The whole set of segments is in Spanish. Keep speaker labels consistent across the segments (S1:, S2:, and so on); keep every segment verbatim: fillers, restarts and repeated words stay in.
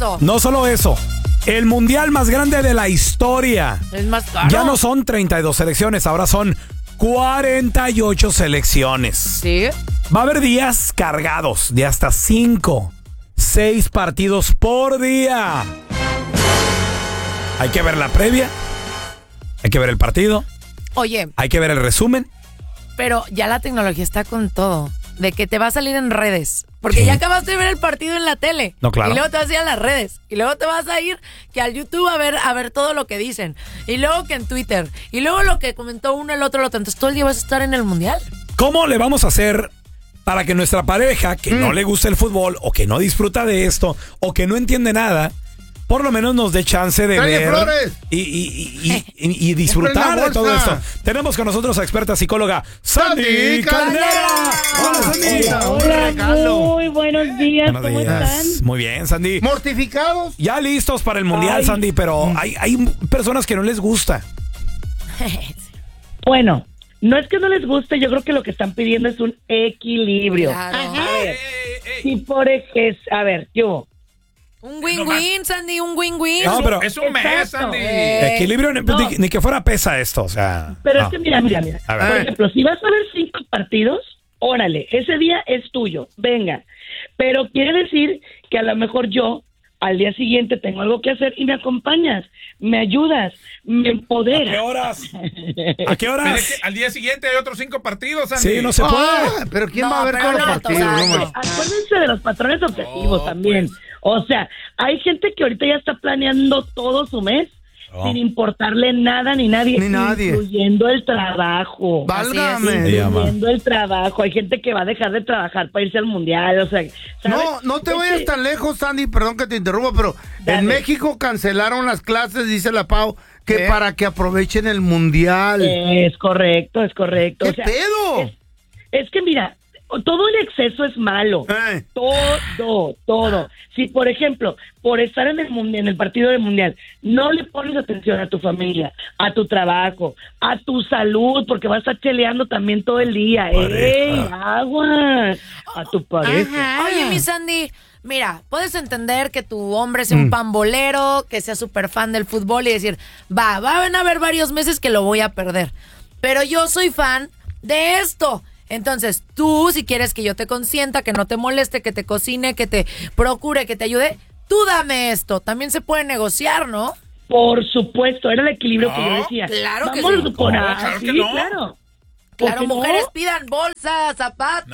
S1: eso.
S2: No solo eso. El mundial más grande de la historia.
S1: Es más caro.
S2: Ya no son treinta y dos selecciones, ahora son cuarenta y ocho selecciones.
S1: Sí.
S2: Va a haber días cargados de hasta cinco, seis partidos por día. Hay que ver la previa, hay que ver el partido,
S1: Oye,
S2: hay que ver el resumen.
S1: pero ya la tecnología está con todo. De que te va a salir en redes. Porque
S2: Sí.
S1: ya acabaste de ver el partido en la tele.
S2: No, claro.
S1: Y luego te vas a ir a las redes. Y luego te vas a ir que al YouTube a ver, a ver todo lo que dicen. Y luego que en Twitter. Y luego lo que comentó uno, el otro, el otro. Entonces todo el día vas a estar en el mundial.
S2: ¿Cómo le vamos a hacer para que nuestra pareja, que mm. no le gusta el fútbol, o que no disfruta de esto, o que no entiende nada, por lo menos nos dé chance de
S3: ¡Dale,
S2: ver
S3: Flores!
S2: Y, y, y, y, y disfrutar de todo esto? Tenemos con nosotros a experta psicóloga Sandy Caldera.
S3: Hola, Sandy.
S4: Hola, muy buenos días.
S2: Buenos
S4: ¿Cómo
S2: días.
S4: están?
S2: Muy bien, Sandy.
S3: ¿Mortificados?
S2: Ya listos para el mundial,
S4: Ay.
S2: Sandy, pero hay, hay personas que no les gusta.
S4: Bueno, no es que no les guste, yo creo que lo que están pidiendo es un equilibrio.
S1: Claro.
S4: A ver, si por ejemplo, a ver, yo...
S1: Un win-win, Sandy, un win-win.
S2: No, pero
S5: Es un mes,
S4: Exacto.
S5: Sandy.
S1: Eh,
S2: equilibrio, ni,
S4: no.
S2: ni, ni que fuera pesa esto, o sea.
S4: Pero
S2: no.
S4: es que mira, mira, mira.
S2: A ver.
S4: Por ejemplo, si vas a ver cinco partidos, órale, ese día es tuyo, venga. Pero quiere decir que a lo mejor yo al día siguiente tengo algo que hacer y me acompañas, me ayudas, me
S2: ¿A qué
S4: empoderas.
S2: horas? ¿A qué
S5: Pero
S2: horas?
S5: es que al día siguiente hay otros cinco partidos, Sandy.
S2: Sí, no se puede.
S3: Ah, pero ¿quién
S1: No,
S3: va a ver
S1: pero
S3: todos los
S1: no,
S3: partidos?
S1: total.
S3: No, man.
S4: Acuérdense de los patrones objetivos
S5: Oh,
S4: también.
S5: pues.
S4: O sea, hay gente que ahorita ya está planeando todo su mes
S2: Oh.
S4: sin importarle nada ni nadie,
S3: Ni nadie.
S4: incluyendo el trabajo.
S3: Válgame.
S2: Sí, ama.
S4: Incluyendo el trabajo. Hay gente que va a dejar de trabajar para irse al mundial. O sea, ¿sabes?
S3: No, no te
S4: Es
S3: vayas
S4: que-
S3: tan lejos, Sandy, perdón que te interrumpa, pero
S4: Dale.
S3: en México cancelaron las clases, dice la Pau, que
S5: ¿Eh?
S3: para que aprovechen el mundial.
S4: Es correcto, es correcto.
S3: ¿Qué
S4: O sea,
S3: pedo?
S4: Es, es que mira, todo el exceso es malo.
S3: Eh.
S4: Todo, todo. Si, por ejemplo, por estar en el mundi- en el partido del mundial, no le pones atención a tu familia, a tu trabajo, a tu salud, porque vas a estar cheleando también todo el día. ¡Ey, aguas! A tu pareja.
S1: Oye, mi Sandy, mira, puedes entender que tu hombre sea un pambolero, que sea súper fan del fútbol y decir, va, van a haber varios meses que lo voy a perder. Pero yo soy fan de esto. Entonces, tú, si quieres que yo te consienta, que no te moleste, que te cocine, que te procure, que te ayude, tú dame esto. También se puede negociar, ¿no?
S4: Por supuesto, era el equilibrio que yo
S5: No,
S4: decía.
S1: claro que
S4: Vamos
S1: sí.
S4: por
S5: No,
S4: ahí,
S5: claro que
S4: sí,
S5: no.
S4: claro.
S1: Claro,
S4: ¿Por qué no?
S1: mujeres pidan bolsas, zapatos,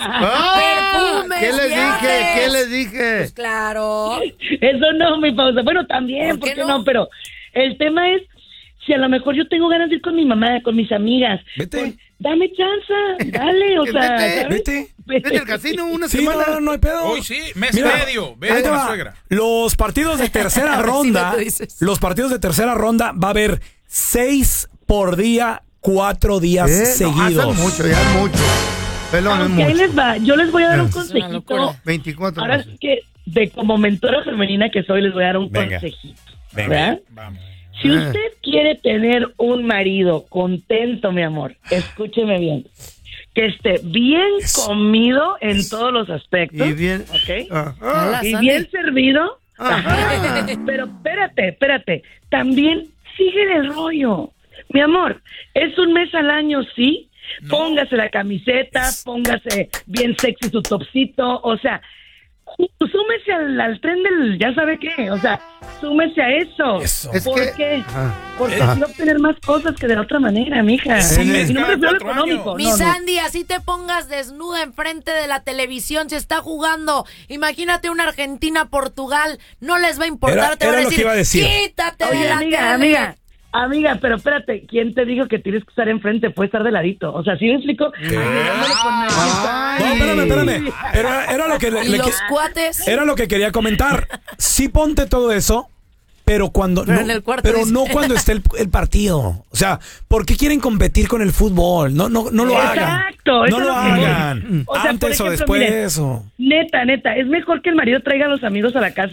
S3: Ah,
S1: perfumes,
S3: ¿Qué les dije?
S1: viajes.
S3: ¿Qué les dije?
S1: Pues claro.
S4: Eso no, mi pausa. Bueno, también,
S1: ¿Por
S4: ¿por
S1: qué
S4: qué
S1: no?
S4: no? Pero el tema es, si a lo mejor yo tengo ganas de ir con mi mamá, con mis amigas,
S2: Vete.
S4: pues, dame chance, dale, o sea,
S3: Vete,
S4: ¿sabes?
S2: Vete.
S3: Vete al casino una
S2: Sí,
S3: semana.
S2: no, no hay pedo.
S5: Uy, sí, mes
S2: Mira,
S5: y medio. Ve
S2: ahí te
S5: con la
S2: va.
S5: suegra.
S2: Los partidos de tercera
S1: A ver si
S2: ronda,
S1: me lo dices.
S2: los partidos de tercera ronda va a haber seis por día, cuatro días
S3: Eh, no,
S2: seguidos.
S3: hacen mucho, ya es mucho. Perdón, es
S4: Aunque ahí
S3: mucho.
S4: les va, yo les voy a dar un
S3: Es
S1: una
S4: consejito.
S1: locura.
S3: veinticuatro
S4: Ahora
S3: horas.
S4: sí que, de como mentora femenina que soy, les voy a dar un
S2: Venga.
S4: consejito.
S2: Venga.
S4: ¿Verdad?
S5: Vamos.
S4: Si
S3: Ah.
S4: usted quiere tener un marido contento, mi amor, escúcheme bien. Que esté bien comido en todos los aspectos.
S3: Y bien.
S4: ¿Ok?
S3: Ah,
S1: Hola,
S4: Y
S1: Sandy.
S4: bien servido.
S3: Ajá.
S4: Pero espérate, espérate. También sigue el rollo. Mi amor, es un mes al año, sí. Póngase la camiseta, póngase bien sexy su topsito. O sea, súmese al, al tren del ya sabe qué. O sea, súmese a eso.
S2: Eso.
S3: Es
S4: ¿Por
S3: que-
S4: qué?
S3: Ajá.
S4: Porque
S3: Ajá.
S4: así va a obtener más cosas que de la otra manera, mija.
S2: Sí,
S4: y
S2: es
S4: no me
S5: cada
S4: refiero a lo
S5: cuatro
S4: económico.
S5: años.
S1: Mi
S4: no, no.
S1: Sandy, así te pongas desnuda enfrente de la televisión, se está jugando. Imagínate una Argentina-Portugal, no les va a importar,
S2: Era-
S1: te van
S2: era
S1: a
S2: lo
S1: decir,
S2: que iba a decir.
S1: quítate de
S4: Oye,
S1: la
S4: amiga,
S1: tele.
S4: amiga, amiga, pero espérate, ¿quién te dijo que tienes que estar enfrente? Puedes estar de ladito. O sea, ¿sí me explico? Ay, mirándole con
S3: Ay.
S2: No, espérame, espérame. Era, era lo que le,
S1: Y
S2: le-
S1: los cuates.
S2: era lo que quería comentar. Sí ponte todo eso, pero cuando
S1: Pero
S2: no,
S1: en el cuarto
S2: pero
S1: dice.
S2: no cuando esté el, el partido. O sea, ¿por qué quieren competir con el fútbol? No, no, no lo hagan.
S4: Exacto, eso
S2: No
S4: es
S2: lo
S4: lo que voy.
S2: hagan.
S4: O sea, por
S2: Antes o
S4: ejemplo,
S2: después
S4: miren,
S2: o
S4: Neta, neta, es mejor que el marido traiga a los amigos a la casa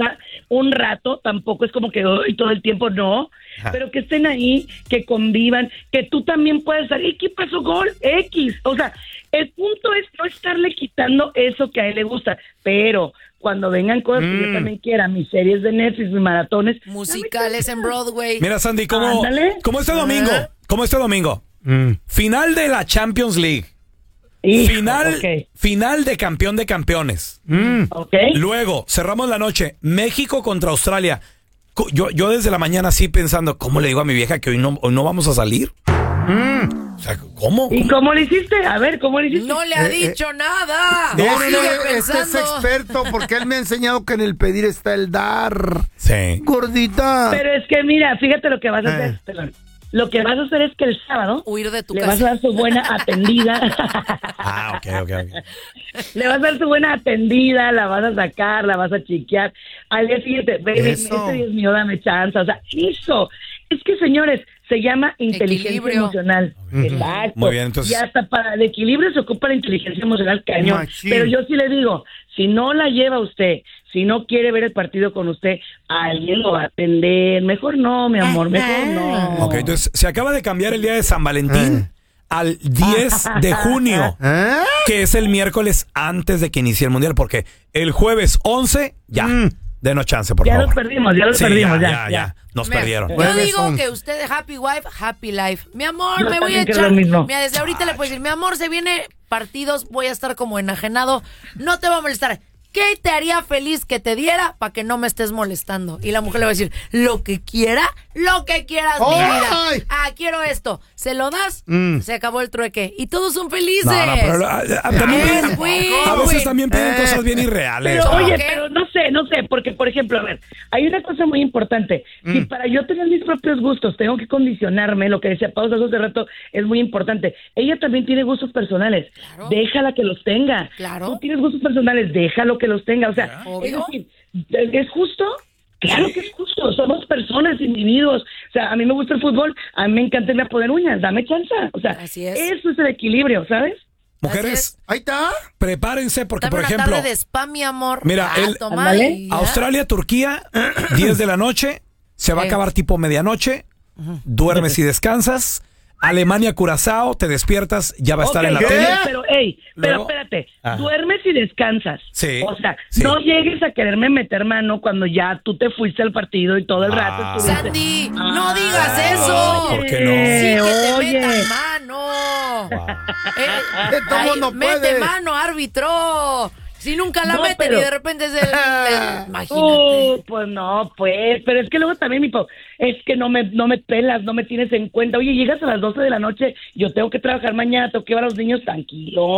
S4: un rato, tampoco es como que hoy todo el tiempo, no,
S3: Ajá.
S4: pero que estén ahí, que convivan, que tú también puedas dar, ¿y qué pasó gol? X, o sea, el punto es no estarle quitando eso que a él le gusta, pero cuando vengan cosas que yo
S3: Mm.
S4: también quiera, mis series de Netflix, mis maratones,
S1: Musicales en Broadway.
S2: Mira, Sandy, como,
S4: Ándale.
S2: como este domingo,
S1: Ajá.
S2: como este domingo,
S3: Mm.
S2: final de la Champions League,
S4: hijo,
S2: final,
S4: ok,
S2: final de campeón de campeones.
S3: Mm.
S4: ok.
S2: Luego, cerramos la noche, México contra Australia. Co- Yo, yo desde la mañana así pensando, ¿cómo le digo a mi vieja que hoy no, hoy no vamos a salir?
S3: Mm.
S2: O sea, ¿cómo?
S4: ¿Y
S2: ¿Cómo?
S4: cómo le hiciste? A ver, ¿cómo le hiciste?
S1: No le ha
S3: Eh, eh.
S1: dicho nada.
S3: No, no,
S1: Sigue
S3: no, este es
S1: pensando.
S3: experto porque él me ha enseñado que en el pedir está el dar.
S2: Sí.
S3: Gordita.
S4: Pero es que mira, fíjate lo que vas a hacer,
S3: Eh.
S4: perdón. Lo que vas a hacer es que el sábado
S1: Huir de tu
S4: le vas a
S1: casa.
S4: dar su buena atendida.
S2: Ah, ok, ok, ok.
S4: Le vas a dar su buena atendida, la vas a sacar, la vas a chiquear. Al día siguiente, baby,
S3: Eso.
S4: este día es mío, dame chance. O sea, eso. Es que, señores, se llama inteligencia
S1: Equilibrio.
S4: emocional.
S3: Ujú.
S4: Exacto.
S2: Muy bien, entonces-
S4: Y hasta para el equilibrio se ocupa la inteligencia emocional cañón.
S3: Machín.
S4: Pero yo sí le digo, si no la lleva usted, si no quiere ver el partido con usted, alguien lo va a atender. Mejor no, mi amor, mejor no.
S2: Ok, entonces se acaba de cambiar el día de San Valentín
S3: Eh.
S2: al diez de junio,
S3: ¿Eh?
S2: que es el miércoles antes de que inicie el mundial, porque el jueves once, ya,
S3: Mm.
S2: denos chance, por
S4: Ya
S2: favor.
S4: los perdimos, ya los
S2: Sí,
S4: perdimos,
S2: ya,
S4: ya,
S2: ya,
S4: ya.
S2: ya, nos
S1: Mira,
S2: perdieron.
S1: Yo
S3: Jueves
S1: digo
S3: once.
S1: que usted, happy wife, happy life. Mi amor,
S4: Yo
S1: me voy a
S4: también creo
S1: echar.
S4: lo mismo.
S1: Mira, desde ahorita le puedo decir, mi amor, se viene partidos, voy a estar como enajenado. No te va a molestar. ¿Qué te haría feliz que te diera para que no me estés molestando? Y la mujer le va a decir, lo que quiera, lo que quieras, mi
S3: ¡Ay!
S1: vida. Ah, quiero esto. Se lo das,
S3: Mm.
S1: se acabó el trueque. Y todos son felices.
S2: No, no, pero ah, ah, también
S1: Es
S2: piden-
S1: win,
S2: a veces
S1: win.
S2: también piden
S3: Eh.
S2: cosas bien irreales.
S4: Pero
S2: Ah.
S4: oye,
S1: ¿Qué?
S4: pero no sé, no sé, porque por ejemplo, a ver, hay una cosa muy importante. Si para yo tener mis propios gustos tengo que condicionarme, lo que decía Pausa hace rato es muy importante. Ella también tiene gustos personales.
S1: Claro.
S4: Déjala que los tenga.
S1: Claro.
S4: Tú tienes gustos personales, déjalo que los tenga. O sea,
S1: Obvio.
S4: es decir, ¿es justo? Claro que es justo, somos personas, individuos. O sea, a mí me gusta el fútbol, a mí me encanta irme a poner uñas, dame chance. O sea,
S1: Así es.
S4: eso es el equilibrio, ¿sabes?
S2: Mujeres,
S3: Ahí está.
S2: prepárense porque,
S1: Dame
S2: por
S1: una
S2: ejemplo,
S1: tarde de spa, mi amor.
S2: Mira,
S1: Ah,
S2: el-
S1: toma
S4: Ándale.
S1: y ya.
S2: Australia, Turquía, diez de la noche, se va a
S1: Sí.
S2: acabar tipo medianoche, duermes y descansas. Alemania, Curazao, te despiertas, ya va a estar
S4: Ok,
S2: en la
S3: ¿qué?
S2: tele.
S4: Pero, hey, pero
S2: Luego-
S4: espérate,
S2: Ah.
S4: duermes y descansas.
S2: Sí,
S4: O sea,
S2: sí.
S4: no llegues a quererme meter mano cuando ya tú te fuiste al partido y todo el rato
S2: Ah.
S4: estuviste...
S1: Sandy, no
S4: Ah,
S1: digas eso.
S2: ¿por qué no?
S1: Sí, que te
S4: Oye.
S1: metan mano. Eh,
S3: De todo
S1: ahí,
S3: no
S1: mete
S3: puede.
S1: mano, árbitro. Si nunca la
S4: No,
S1: meten
S4: pero-
S1: y de repente es el... el- imagínate.
S4: Uh, pues no, pues, pero es que luego también, mi pau, es que no me, no me pelas, no me tienes en cuenta. Oye, llegas a las doce de la noche, yo tengo que trabajar mañana, tengo que llevar a los niños tranquilos.